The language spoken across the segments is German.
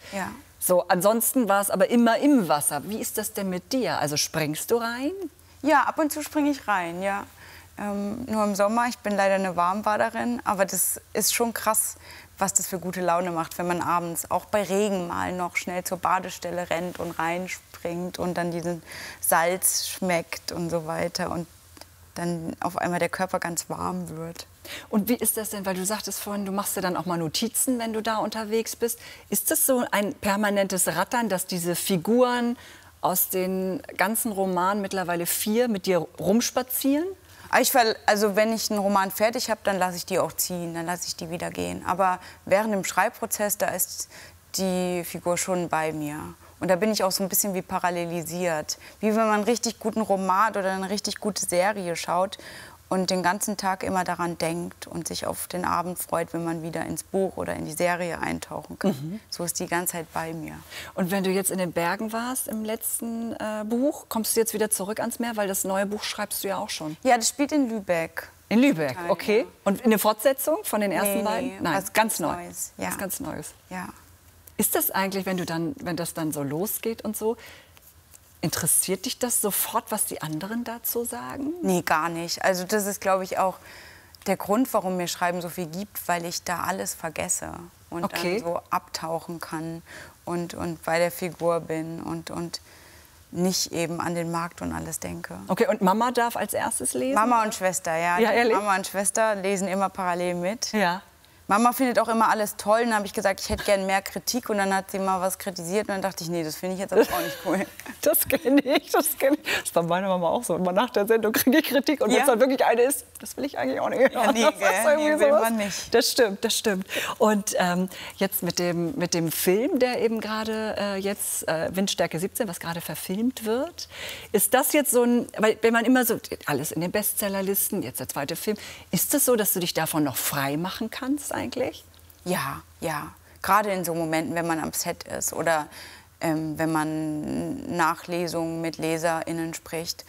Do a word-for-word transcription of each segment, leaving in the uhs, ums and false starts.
Ja. So, ansonsten war es aber immer im Wasser. Wie ist das denn mit dir? Also springst du rein? Ja, ab und zu springe ich rein, ja. Ähm, nur im Sommer. Ich bin leider eine Warmbaderin, aber das ist schon krass, was das für gute Laune macht, wenn man abends auch bei Regen mal noch schnell zur Badestelle rennt und reinspringt und dann diesen Salz schmeckt und so weiter und dann auf einmal der Körper ganz warm wird. Und wie ist das denn, weil du sagtest vorhin, du machst ja dann auch mal Notizen, wenn du da unterwegs bist. Ist das so ein permanentes Rattern, dass diese Figuren aus den ganzen Romanen, mittlerweile vier, mit dir rumspazieren? Ich, also wenn ich einen Roman fertig habe, dann lasse ich die auch ziehen, dann lasse ich die wieder gehen. Aber während dem Schreibprozess, da ist die Figur schon bei mir. Und da bin ich auch so ein bisschen wie parallelisiert. Wie wenn man einen richtig guten Roman oder eine richtig gute Serie schaut und den ganzen Tag immer daran denkt und sich auf den Abend freut, wenn man wieder ins Buch oder in die Serie eintauchen kann. Mhm. So ist die ganze Zeit bei mir. Und wenn du jetzt in den Bergen warst im letzten äh, Buch, kommst du jetzt wieder zurück ans Meer? Weil das neue Buch schreibst du ja auch schon. Ja, das spielt in Lübeck. In Lübeck, okay. Und eine Fortsetzung von den ersten nee, beiden? Nee, Nein, was ganz, ganz neu. Neues. Ja. Was ganz Neues. Ja. Ist das eigentlich, wenn du dann, wenn das dann so losgeht und so, interessiert dich das sofort, was die anderen dazu sagen? Nee, gar nicht. Also das ist, glaube ich, auch der Grund, warum mir Schreiben so viel gibt, weil ich da alles vergesse und okay. dann so abtauchen kann und, und bei der Figur bin und, und nicht eben an den Markt und alles denke. Okay, und Mama darf als erstes lesen? Mama und Schwester, ja. Ja, ehrlich? Mama und Schwester lesen immer parallel mit. Ja. Mama findet auch immer alles toll. Dann habe ich gesagt, ich hätte gern mehr Kritik. Und dann hat sie mal was kritisiert. Und dann dachte ich, nee, das finde ich jetzt aber auch nicht cool. Das kenne ich, das kenne ich. Das war meiner Mama auch so. Immer nach der Sendung kriege ich Kritik. Und ja? wenn es dann wirklich eine ist, das will ich eigentlich auch nicht. Ja, nee, das gell? Nee, will man nicht. Das stimmt, das stimmt. Und ähm, jetzt mit dem, mit dem Film, der eben gerade äh, jetzt, äh, Windstärke siebzehn, was gerade verfilmt wird, ist das jetzt so ein, weil wenn man immer so, alles in den Bestsellerlisten, jetzt der zweite Film, ist das so, dass du dich davon noch frei machen kannst eigentlich? Ja, ja. Gerade in so Momenten, wenn man am Set ist oder ähm, wenn man Nachlesungen mit LeserInnen spricht,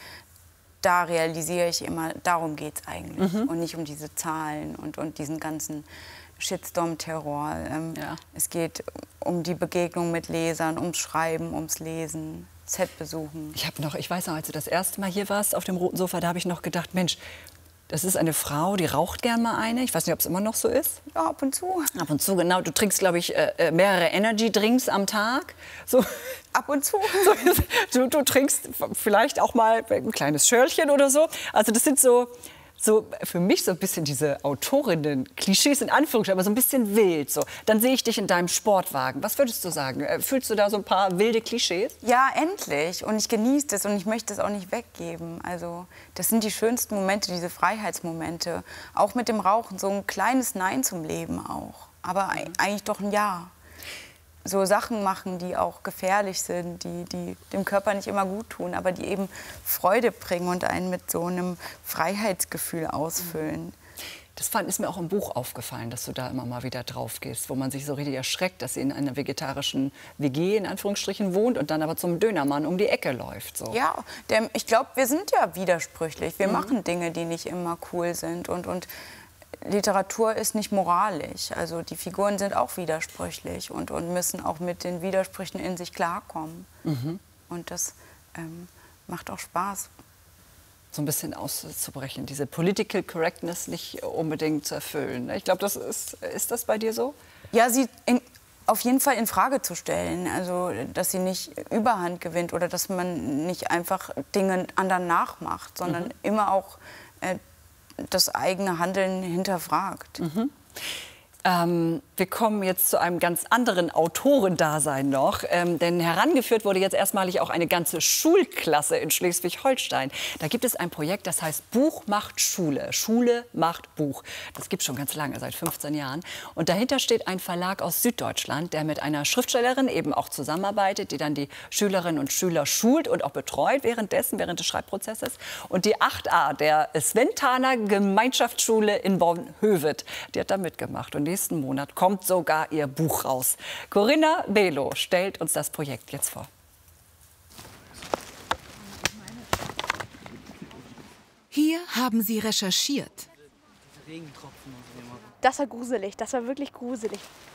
da realisiere ich immer, darum geht es eigentlich. Mhm. Und nicht um diese Zahlen und, und diesen ganzen Shitstorm-Terror. Ähm, ja. Es geht um die Begegnung mit Lesern, ums Schreiben, ums Lesen, Set besuchen. Ich habe noch, ich weiß noch, als du das erste Mal hier warst auf dem roten Sofa, da habe ich noch gedacht, Mensch, das ist eine Frau, die raucht gern mal eine. Ich weiß nicht, ob es immer noch so ist. Ja, ab und zu. Ab und zu, genau. Du trinkst, glaube ich, äh, mehrere Energy-Drinks am Tag. So. Ab und zu. So, du, du trinkst vielleicht auch mal ein kleines Schörlchen oder so. Also das sind so, so für mich so ein bisschen diese Autorinnen-Klischees in Anführungsstrichen, aber so ein bisschen wild. So. Dann sehe ich dich in deinem Sportwagen. Was würdest du sagen? Fühlst du da so ein paar wilde Klischees? Ja, endlich. Und ich genieße das und ich möchte es auch nicht weggeben. Also das sind die schönsten Momente, diese Freiheitsmomente. Auch mit dem Rauchen, so ein kleines Nein zum Leben auch. Aber mhm. eigentlich doch ein Ja. So Sachen machen, die auch gefährlich sind, die, die dem Körper nicht immer gut tun, aber die eben Freude bringen und einen mit so einem Freiheitsgefühl ausfüllen. Das ist mir auch im Buch aufgefallen, dass du da immer mal wieder drauf gehst, wo man sich so richtig erschreckt, dass sie in einer vegetarischen W G in Anführungsstrichen wohnt und dann aber zum Dönermann um die Ecke läuft. So. Ja, der, ich glaube, wir sind ja widersprüchlich. Wir mhm. machen Dinge, die nicht immer cool sind und, und Literatur ist nicht moralisch. Also die Figuren sind auch widersprüchlich und, und müssen auch mit den Widersprüchen in sich klarkommen. Mhm. Und das ähm, macht auch Spaß. So ein bisschen auszubrechen, diese Political Correctness nicht unbedingt zu erfüllen. Ich glaube, das ist, ist das bei dir so? Ja, sie in, auf jeden Fall in Frage zu stellen. Also, dass sie nicht Überhand gewinnt oder dass man nicht einfach Dinge anderen nachmacht, sondern mhm. immer auch äh, das eigene Handeln hinterfragt. Mhm. Ähm, wir kommen jetzt zu einem ganz anderen Autorendasein noch, ähm, denn herangeführt wurde jetzt erstmalig auch eine ganze Schulklasse in Schleswig-Holstein. Da gibt es ein Projekt, das heißt Buch macht Schule. Schule macht Buch. Das gibt es schon ganz lange, seit fünfzehn Jahren. Und dahinter steht ein Verlag aus Süddeutschland, der mit einer Schriftstellerin eben auch zusammenarbeitet, die dann die Schülerinnen und Schüler schult und auch betreut währenddessen, während des Schreibprozesses. Und die acht a der Sventaner Gemeinschaftsschule in Bornhöved, die hat da mitgemacht. Und nächsten Monat kommt sogar ihr Buch raus. Corinna Belo stellt uns das Projekt jetzt vor. Hier haben sie recherchiert. Das war gruselig, das war wirklich gruselig.